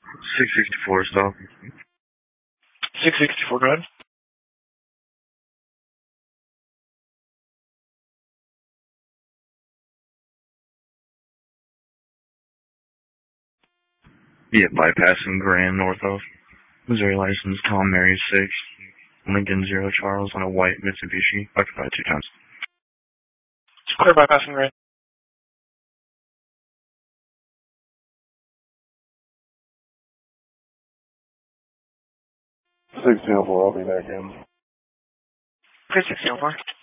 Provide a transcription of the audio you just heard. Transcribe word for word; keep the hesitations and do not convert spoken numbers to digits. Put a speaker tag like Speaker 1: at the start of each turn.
Speaker 1: six sixty-four, stop.
Speaker 2: six sixty-four, go ahead.
Speaker 1: Yeah, bypassing Grand north of. Missouri license, Tom Mary six, Lincoln zero Charles on a white Mitsubishi, occupied two times.
Speaker 2: Clear bypassing Grand.
Speaker 3: sixteen oh four, I'll be back in.
Speaker 2: Okay, sixteen oh four.